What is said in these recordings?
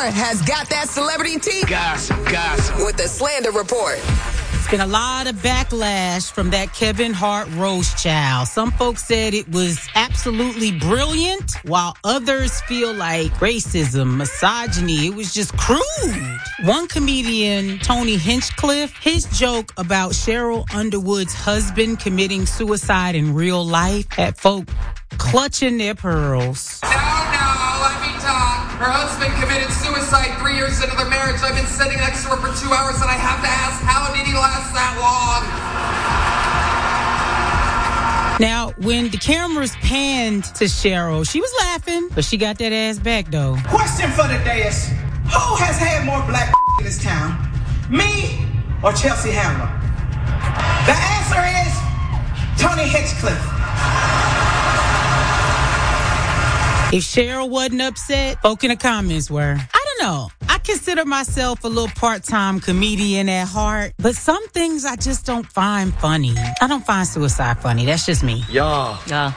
has got that celebrity tea. Gossip. With the Slander Report. Been a lot of backlash from that Kevin Hart roast child. Some folks said it was absolutely brilliant, while others feel like racism, misogyny, it was just crude. One comedian, Tony Hinchcliffe, his joke about Cheryl Underwood's husband committing suicide in real life had folk clutching their pearls. No, let me talk. Her husband committed suicide 3 years into their marriage. I've been sitting next to her for 2 hours, and I have to ask, how did he last that long? Now, when the cameras panned to Cheryl, she was laughing, but she got that ass back, though. Question for the day is, who has had more black in this town? Me or Chelsea Handler? The answer is Tony Hinchcliffe. If Cheryl wasn't upset, folk in the comments were. I don't know. I consider myself a little part-time comedian at heart, but some things I just don't find funny. I don't find suicide funny. That's just me. Yeah.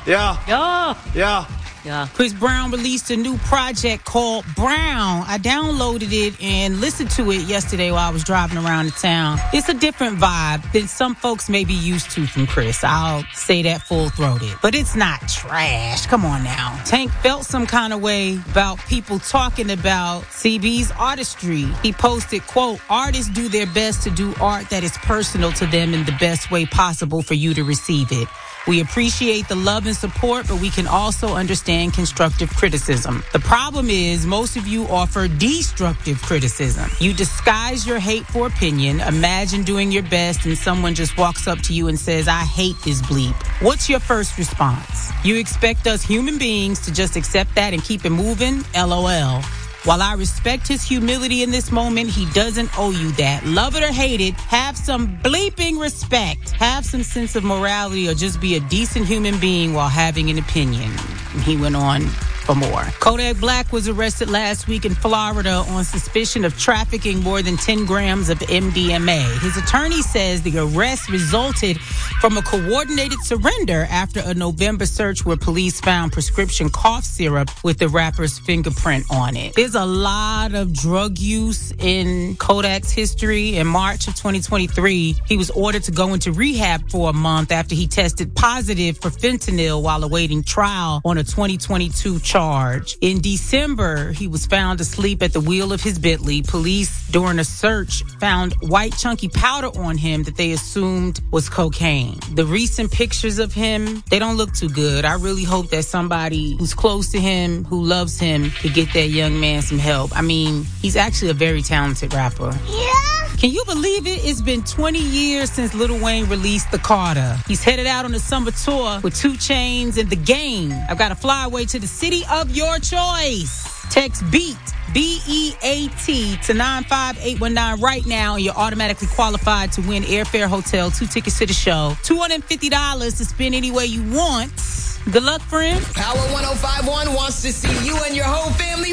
Chris Brown released a new project called Brown. I downloaded it and listened to it yesterday while I was driving around the town. It's a different vibe than some folks may be used to from Chris. I'll say that full-throated. But it's not trash. Come on now. Tank felt some kind of way about people talking about CB's artistry. He posted, quote, "Artists do their best to do art that is personal to them in the best way possible for you to receive it. We appreciate the love and support, but we can also understand constructive criticism. The problem is most of you offer destructive criticism. You disguise your hate for opinion. Imagine doing your best and someone just walks up to you and says, 'I hate this bleep.' What's your first response? You expect us human beings to just accept that and keep it moving? LOL. While I respect his humility in this moment, he doesn't owe you that. Love it or hate it, have some bleeping respect. Have some sense of morality or just be a decent human being while having an opinion." And he went on for more. Kodak Black was arrested last week in Florida on suspicion of trafficking more than 10 grams of MDMA. His attorney says the arrest resulted from a coordinated surrender after a November search where police found prescription cough syrup with the rapper's fingerprint on it. There's a lot of drug use in Kodak's history. In March of 2023, he was ordered to go into rehab for a month after he tested positive for fentanyl while awaiting trial on a 2022 charge. In December, he was found asleep at the wheel of his Bentley. Police, during a search, found white chunky powder on him that they assumed was cocaine. The recent pictures of him, they don't look too good. I really hope that somebody who's close to him, who loves him, could get that young man some help. I mean, he's actually a very talented rapper. Yeah. Can you believe it? It's been 20 years since Lil Wayne released The Carter. He's headed out on a summer tour with 2 Chainz and The Game. I've got to fly away to the city of your choice. Text BEAT, BEAT, to 95819 right now, and you're automatically qualified to win airfare, hotel, 2 tickets to the show, $250 to spend any way you want. Good luck, friends. Power 105.1 wants to see you and your whole family